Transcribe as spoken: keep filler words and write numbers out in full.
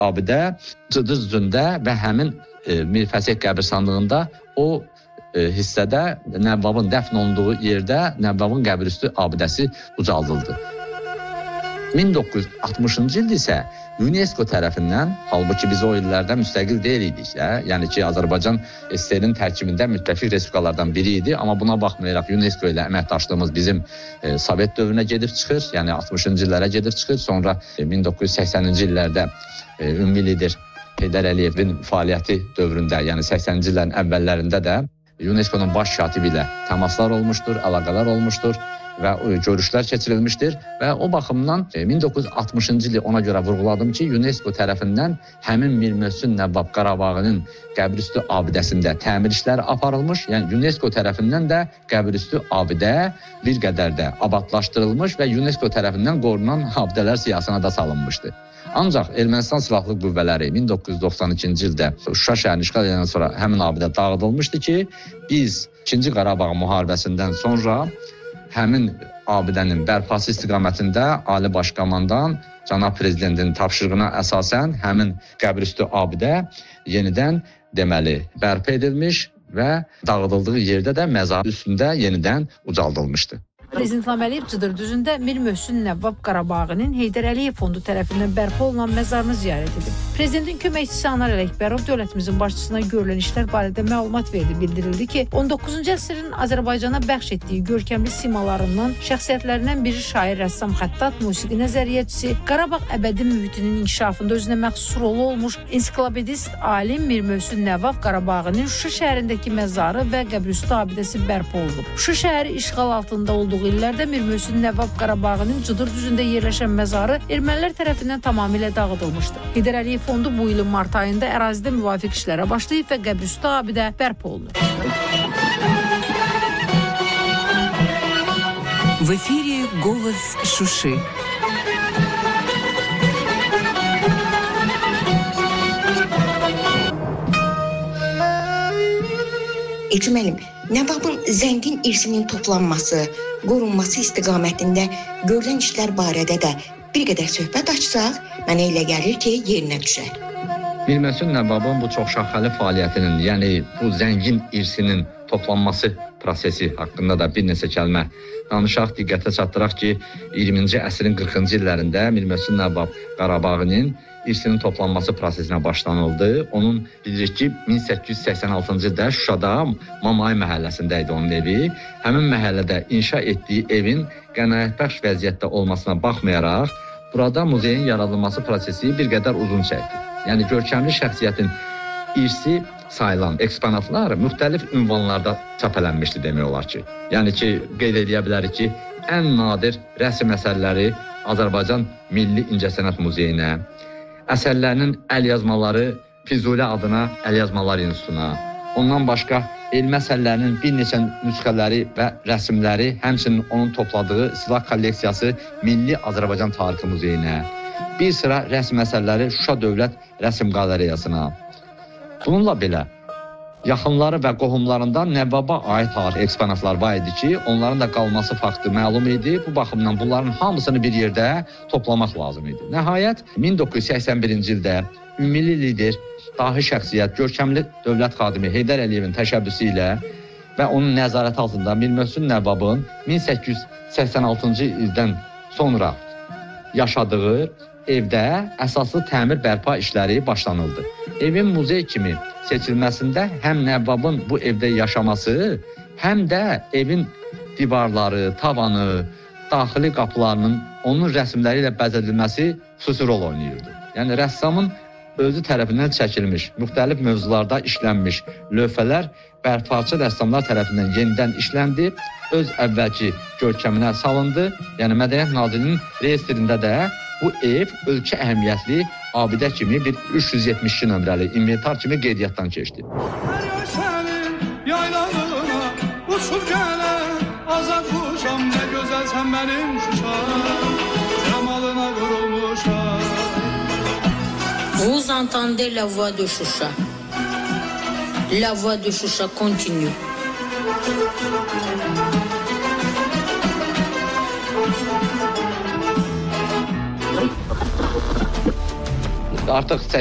abidə Cıdır düzündə və həmin e, Mir Fəsih qəbirstanlığında o e, hissədə Nəvvabın dəfn olunduğu yerdə Nəvvabın qəbirüstü abidəsi ucaldıldı. min doqquz yüz altmışıncı ildə isə UNESCO tərəfindən, halbuki biz o illərdə müstəqil deyil idik də, yəni ki, Azərbaycan S S R-in tərkibində müttəfiq respublikalardan biri idi, amma buna baxmayaraq UNESCO ilə əməkdaşlığımız bizim e, Sovet dövrünə gedib çıxır, yəni altmışıncı illərə gedib çıxır, sonra e, min doqquz yüz səksəninci illərdə e, ümumi lider Heydər Əliyevin fəaliyyəti dövründə, yəni səksəninci illərin əvvəllərində də UNESCO-nun baş katibi ilə təmaslar olmuşdur, əlaqələr olmuşdur və görüşlər keçirilmişdir və o baxımdan min doqquz yüz altmışıncı ili ona görə vurğuladım ki, UNESCO tərəfindən həmin Mir Möhsün Nəvvab Qarabağının qəbirüstü abidəsində təmir işləri aparılmış, yəni UNESCO tərəfindən də qəbirüstü abidə bir qədər də abadlaşdırılmış və UNESCO tərəfindən qorunan abidələr siyahısına da salınmışdı. Ancaq Ermənistan Silahlı Qüvvələri min doqquz yüz doxsan ikinci ildə Şuşa şəhərini işğal edəndən sonra həmin abidə dağıdılmışdı ki, biz ikinci Qarabağ müharibəsindən sonra həmin abidənin bərpası istiqamətində Ali Baş Komandan Cənab Prezidentin tapşırığına əsasən həmin qəbirüstü abidə yenidən deməli bərpa edilmiş və dağıdıldığı yerdə də məzar üstündə yenidən ucaldılmışdı. Prezident İlham Əliyev Cıdır düzündə Mir Möhsün Nəvvab Qarabağının Heydər Əliyev Fondu tərəfindən bərpa olunan məzarını ziyarət edib. Prezidentin köməkçisi Anar Ələkbərov dövlətimizin başçısına görülən işlər barədə məlumat verdi. Bildirildi ki, on doqquzuncu əsrin Azərbaycana bəxş etdiyi görkəmli simalarından, şəxsiyyətlərindən biri şair, rəssam, xəttat, musiqi nəzəriyyətçisi, Qarabağ əbədi mühitinin inkişafında özünə məxsus rolu olmuş ensiklopedist alim Mir Möhsün Nəvvab Qarabağının Şuşa şəhərindəki məzarı və qəbirüstü abidəsi bərpa olunub. Şuşa şəhəri işğal altında olduğu illərdə Mir Möhsün Nəvvab Qarabağının Cıdır düzündə yerləşən məzarı ermənilər tərəfindən tamamilə dağıdılmışdı. Heydər Əliyev Fondu bu ilin mart ayında ərazidə müvafiq işlərə başlayıb və qəbirüstü abidə bərpa olunur. В эфире «Голос Шуши». Ecüm müəllim, Nəvvabın zəngin irsinin toplanması, qorunması istiqamətində görülən işlər barədə də bir qədər söhbət açsaq, mənə elə gəlir ki, yerinə düşər. Mir Möhsün Nəvvabın bu çoxşaxəli fəaliyyətinin, yəni bu zəngin irsinin toplanması prosesi haqqında da bir neçə kəlmə danışaq, diqqətə çatdıraq ki, iyirminci əsrin qırxıncı illərində Mir Möhsün Nəvvab Qarabağının irsinin toplanması prosesinə başlanıldı. Onun bilirik ki, min səkkiz yüz səksən altıncı ildə Şuşada Mamay məhəlləsində idi onun evi. Həmin məhəllədə inşa etdiyi evin qənaətbəxş vəziyyətdə olmasına baxmayaraq, burada muzeyin yaradılması prosesi bir qədər uzun çəkdi. Yəni, görkəmli şəxsiyyətin irsi sayılan eksponatlar müxtəlif ünvanlarda çapələnmişdi demək olar ki. Yəni ki, qeyd edə bilərik ki, ən nadir rəsm əsərləri Azərbaycan Milli İncəsənət Muzeyinə, əsərlərinin əlyazmaları Füzuli adına Əlyazmalar İnstitutuna, ondan başqa elmi əsərlərinin bir neçə nüsxələri və rəsmləri, həmçinin onun topladığı silah kolleksiyası Milli Azərbaycan Tarixi Muzeyinə, bir sıra rəsm əsərləri Şuşa Dövlət Rəsm Qalereyasına. Bununla belə, yaxınları və qohumlarından Nəvvaba aid tarix eksponatlar var idi ki, onların da qalması faktı məlum idi. Bu baxımdan bunların hamısını bir yerdə toplamaq lazım idi. Nəhayət, min doqquz yüz səksən birinci ildə ümumi lider, dahi şəxsiyyət, görkəmli dövlət xadimi Heydər Əliyevin təşəbbüsü ilə və onun nəzarəti altında Mir Möhsün Nəvvabın min səkkiz yüz səksən altıncı ildən sonra yaşadığı evdə əsaslı təmir bərpa işləri başlanıldı. Evin muzey kimi seçilməsində həm Nəvvabın bu evdə yaşaması, həm də evin divarları, tavanı, daxili qapılarının onun rəsmləri ilə bəzədilməsi xüsusi rol oynayırdı. Yəni, rəssamın özü tərəfindən çəkilmiş, müxtəlif mövzularda işlənmiş lövhələr bərpaçı rəssamlar tərəfindən yenidən işləndi, öz əvvəlki görkəminə salındı. Yəni, Mədəniyyət Nazirinin reyestrində də bu ev ölkə əhəmiyyətli abidə kimi bir üç yüz yetmiş iki nömrəli inventar kimi qeydiyyatdan keçdi. Vous entendez la voix de Choucha. La voix de Choucha continue. artıq